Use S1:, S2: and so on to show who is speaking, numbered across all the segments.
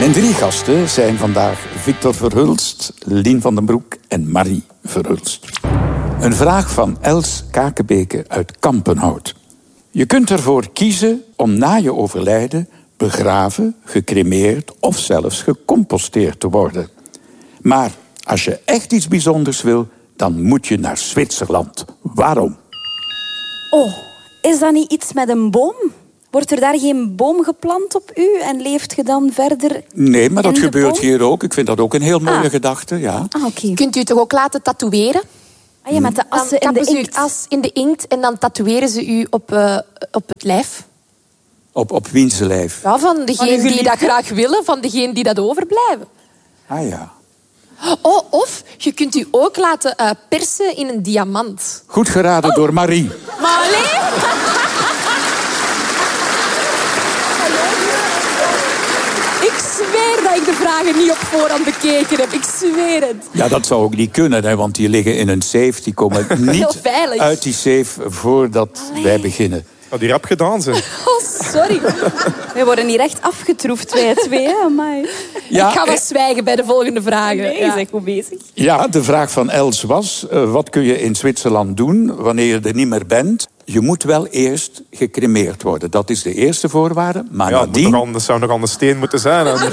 S1: Mijn 3 gasten zijn vandaag Victor Verhulst, Lien van den Broek en Marie Verhulst. Een vraag van Els Kakebeke uit Kampenhout. Je kunt ervoor kiezen om na je overlijden begraven, gecremeerd of zelfs gecomposteerd te worden. Maar als je echt iets bijzonders wil, dan moet je naar Zwitserland. Waarom?
S2: Oh, is dat niet iets met een boom? Wordt er daar geen boom geplant op u en leeft je dan verder?
S1: Nee, maar dat
S2: in de
S1: gebeurt
S2: boom?
S1: hier ook. Ik vind dat ook een heel mooie gedachte, ja.
S2: Oké.
S3: Kunt u het toch ook laten tatoeëren?
S2: Ah, ja, met de
S3: Dan
S2: assen in
S3: kappen
S2: de
S3: ze
S2: inkt.
S3: uw as in de inkt en dan tatoeëren ze u op het lijf.
S1: Op wiens lijf?
S3: Ja, van degene die
S2: geliefde?
S3: dat graag willen, van degene die dat overblijven.
S1: Ah ja.
S3: Oh, of je kunt u ook laten persen in een diamant.
S1: Goed geraden door Marie.
S3: Maar alleen... Ik zweer dat ik de vragen niet op voorhand bekeken heb. Ik zweer het.
S1: Ja, dat zou ook niet kunnen, hè, want die liggen in een safe. Die komen niet
S3: veilig.
S1: uit die safe voordat wij beginnen.
S4: Zou die rap gedaan zijn?
S3: Oh, sorry.
S2: We worden hier echt afgetroefd, wij twee. Hè? Amai.
S1: Ja,
S3: Ik ga wel zwijgen bij de volgende vragen.
S2: Nee,
S3: Ja.
S2: je bent goed bezig.
S1: Ja, de vraag van Els was... wat kun je in Zwitserland doen wanneer je er niet meer bent? Je moet wel eerst gecremeerd worden. Dat is de eerste voorwaarde. Maar
S4: Ja,
S1: nadien...
S4: dat zou nog aan de steen moeten zijn. Anders.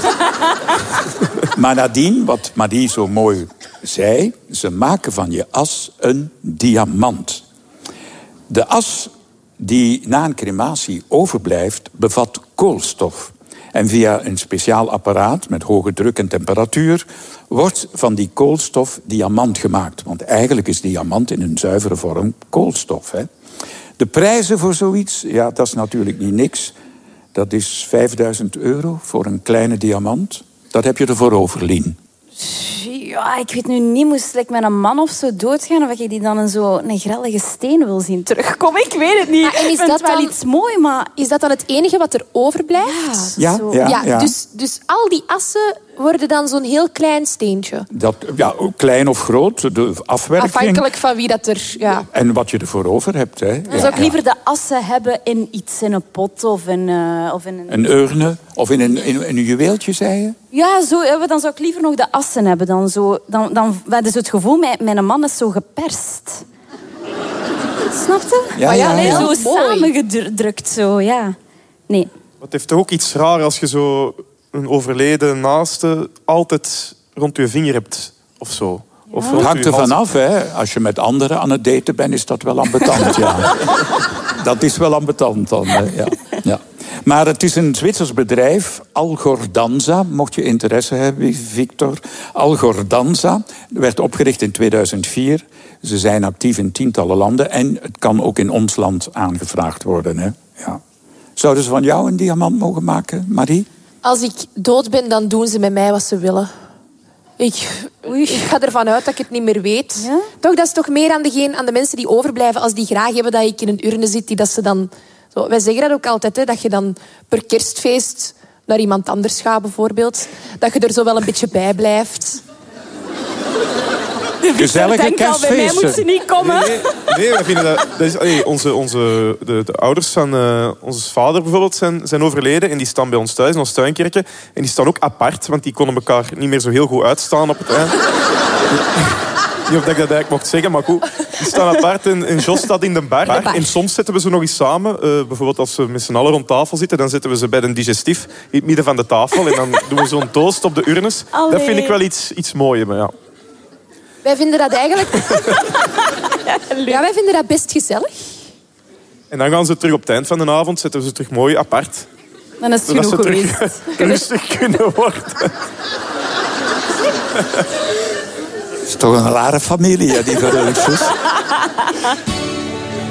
S1: Maar nadien, wat Marie zo mooi zei... ze maken van je as een diamant. De as die na een crematie overblijft, bevat koolstof. En via een speciaal apparaat met hoge druk en temperatuur... wordt van die koolstof diamant gemaakt. Want eigenlijk is diamant in een zuivere vorm koolstof. Hè? De prijzen voor zoiets, ja, dat is natuurlijk niet niks. Dat is €5.000 voor een kleine diamant. Dat heb je ervoor over, Lien.
S2: Ja, ik weet nu niet, moest ik met een man of zo doodgaan... of ik die dan een grellige steen wil zien terugkomen. Ik weet het niet.
S3: Maar en is
S2: ik vind
S3: dat
S2: het wel
S3: dan-
S2: iets mooi, maar...
S3: Is dat dan het enige wat er overblijft?
S1: Ja,
S2: zo.
S1: ja.
S3: Dus al die assen worden dan zo'n heel klein steentje.
S1: Dat, ja, klein of groot, de afwerking.
S3: Afhankelijk van wie dat er... Ja.
S1: En wat je ervoor over hebt. Hè.
S2: Dan zou ik liever de assen hebben in iets, in een pot of in een...
S1: Een urne of in een juweeltje, zei je?
S2: Ja, zo, dan zou ik liever nog de assen hebben. Dan is het gevoel, mijn man is zo geperst. Snap je?
S1: Ja,
S2: Maar
S1: ja,
S2: alleen
S1: ja.
S2: zo
S3: Mooi.
S2: samengedrukt, zo, ja. Nee.
S4: Het heeft toch ook iets raar als je zo een overleden naaste altijd rond je vinger hebt of zo. Of
S1: Het
S4: rond
S1: hangt
S4: je
S1: er
S4: hals.
S1: vanaf, hè. Als je met anderen aan het daten bent, is dat wel ambetant, ja. Dat is wel ambetant dan, hè. Ja. Ja. Maar het is een Zwitsers bedrijf, Algordanza, mocht je interesse hebben, Victor. Algordanza werd opgericht in 2004. Ze zijn actief in tientallen landen en het kan ook in ons land aangevraagd worden, hè. Ja. Zouden ze van jou een diamant mogen maken, Marie?
S3: Als ik dood ben, dan doen ze met mij wat ze willen. Ik ga ervan uit dat ik het niet meer weet.
S2: Ja?
S3: Toch, dat is toch meer aan de mensen die overblijven... als die graag hebben dat ik in een urne zit... die dat ze dan... Zo, wij zeggen dat ook altijd, hè, dat je dan per kerstfeest... naar iemand anders gaat, bijvoorbeeld. Dat je er zo wel een beetje bij blijft.
S1: Gezellige
S2: Denk al, bij mij moet ze
S1: kerstfeesten.
S2: niet komen.
S4: Nee, wij vinden dat is, de ouders van onze vader bijvoorbeeld zijn overleden. En die staan bij ons thuis, in ons tuinkerkje. En die staan ook apart, want die konden elkaar niet meer zo heel goed uitstaan op het eind. Niet of dat ik dat eigenlijk mocht zeggen, maar goed. Die staan apart en Jos staat in de bar. En soms zetten we ze nog eens samen. Bijvoorbeeld als we met z'n allen rond tafel zitten, dan zetten we ze bij een digestief in het midden van de tafel. En dan doen we zo'n toast op de urnes.
S2: Allee.
S4: Dat vind ik wel iets moois. Maar ja.
S3: Wij vinden dat eigenlijk... Ja, wij vinden dat best gezellig.
S4: En dan gaan ze terug op het eind van de avond, zetten we ze terug mooi apart.
S2: Dan is het
S4: Zodat
S2: genoeg
S4: ze
S2: geweest.
S4: terug rustig kunnen worden.
S1: Het is toch een rare familie, hè, die Verhulstjes.